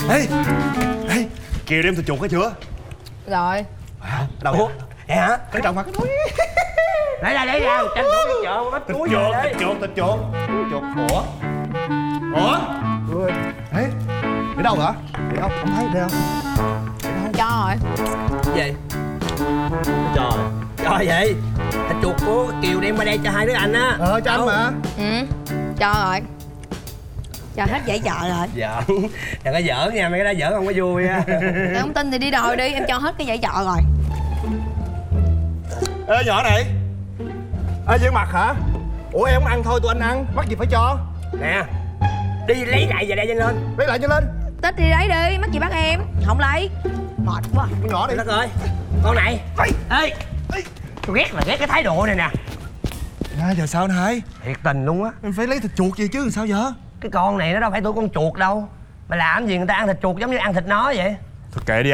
Ê, ê, Kiều đem thịt chuột cái chưa? Rồi. Đâu Ủa, vậy hả? cái trọng mặt cái túi. Lấy ra, tranh thủ đi chợ bắt túi về đấy. Thịt chuột. Ủa? Ê, để đâu hả? Để đâu? Không thấy, để đâu? Cho rồi. Gì? Trời vậy? Thịt chuột của Kiều đem qua đây cho hai đứa anh á. Cho anh mà. Cho rồi. Cho hết dãy chợ rồi. Giỡn. Đừng có giỡn nha, mấy cái đó giỡn không có vui nha. Em không tin thì đi đòi đi, em cho hết cái dãy chợ rồi. Ê nhỏ này. Ê giỡn mặt hả? Ủa em không ăn thôi tụi anh ăn, mắc gì phải cho. Nè, đi lấy lại về đây nhanh lên. Lấy lại cho lên. Tết đi lấy đi, mắc gì bắt em. Không lấy. Mệt quá. Con nhỏ đi. Đất ơi, con này. Ê, tôi ghét cái thái độ này nè. Giờ sao anh hai? Thiệt tình luôn á. Em phải lấy thịt chuột gì chứ sao giờ? Cái con này nó đâu phải tuổi con chuột đâu. Mà làm gì người ta ăn thịt chuột giống như ăn thịt nó vậy? Thôi kệ đi